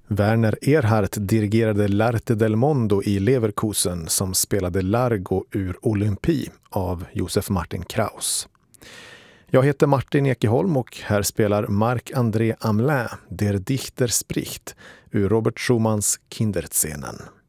Werner Erhardt dirigerade L'Arte del Mondo i Leverkusen som spelade Largo ur Olympi av Josef Martin Kraus. Jag heter Martin Ekeholm och här spelar Marc-André Hamelin Der Dichter spricht ur Robert Schumanns Kinderscenen.